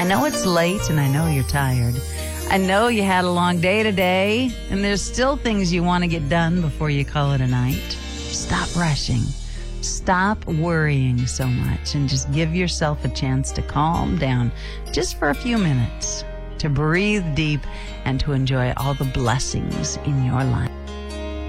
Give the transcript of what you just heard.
know it's late and I know you're tired. I know you had a long day today and there's still things you want to get done before you call it a night. Stop rushing. Stop worrying so much and just give yourself a chance to calm down just for a few minutes, to breathe deep and to enjoy all the blessings in your life.